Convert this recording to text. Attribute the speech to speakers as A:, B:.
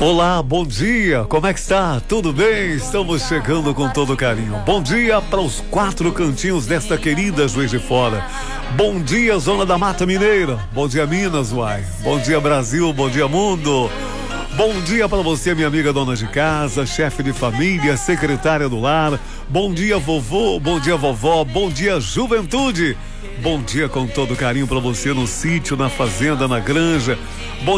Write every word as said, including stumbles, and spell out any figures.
A: Olá, bom dia, como é que está? Tudo bem? Estamos chegando com todo carinho. Bom dia para os quatro cantinhos desta querida Juiz de Fora. Bom dia, Zona da Mata Mineira. Bom dia, Minas, uai. Bom dia, Brasil. Bom dia, mundo. Bom dia para você, minha amiga dona de casa, chefe de família, secretária do lar. Bom dia, vovô. Bom dia, vovó. Bom dia, juventude. Bom dia com todo carinho para você no sítio, na fazenda, na granja. Bom